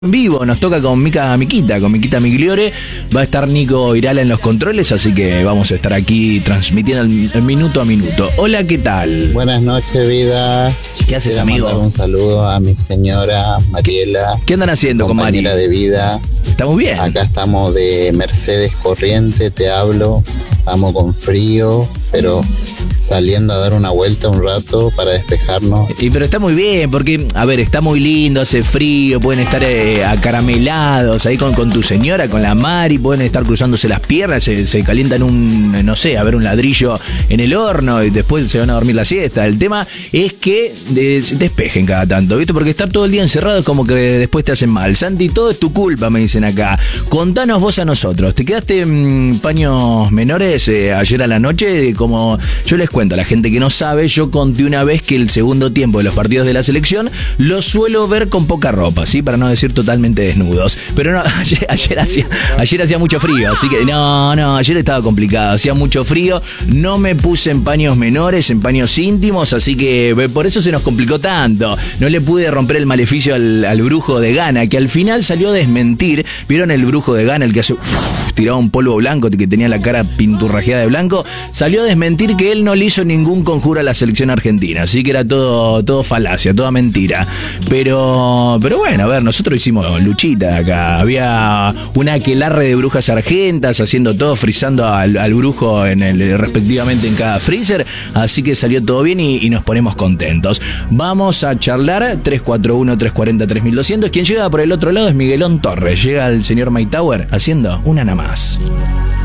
En vivo, nos toca con Miquita Migliore, va a estar Nico Irala en los controles, así que vamos a estar aquí transmitiendo el minuto a minuto. Hola, ¿qué tal? Buenas noches, vida. ¿Qué haces, Quiero amigo? mandar un saludo a mi señora Mariela. ¿Qué andan haciendo con Mari? Compañera de vida. Estamos bien. Acá estamos de Mercedes Corriente, te hablo. Estamos con frío, pero saliendo a dar una vuelta un rato para despejarnos. Pero está muy bien, porque, a ver, está muy lindo, hace frío, pueden estar acaramelados ahí con tu señora, con la Mari, pueden estar cruzándose las piernas, se calientan un ladrillo en el horno y después se van a dormir la siesta. El tema es que se despejen cada tanto, ¿viste? Porque estar todo el día encerrado es como que después te hacen mal. Santi, todo es tu culpa, me dicen acá. Contanos vos a nosotros, ¿te quedaste en paños menores ayer a la noche? Como yo les cuento a la gente que no sabe, yo conté una vez que el segundo tiempo de los partidos de la selección lo suelo ver con poca ropa, ¿sí? Para no decir totalmente desnudos. Pero no, ayer hacía mucho frío, así que no, ayer estaba complicado, hacía mucho frío, no me puse en paños menores, en paños íntimos, así que por eso se nos complicó tanto. No le pude romper el maleficio al brujo de Ghana, que al final salió a desmentir. ¿Vieron el brujo de Ghana, el que hace tiraba un polvo blanco, que tenía la cara pinturrajeada de blanco? Salió a desmentir que él no le hizo ningún conjuro a la selección argentina, así que era todo falacia, toda mentira. Pero bueno, a ver, nosotros hicimos luchita acá. Había una aquelarre de brujas argentas haciendo todo, frizando al brujo respectivamente en cada freezer, así que salió todo bien y nos ponemos contentos. Vamos a charlar 341-340-3200. Quien llega por el otro lado es Miguelón Torres. Llega el señor Mytower haciendo una nada más.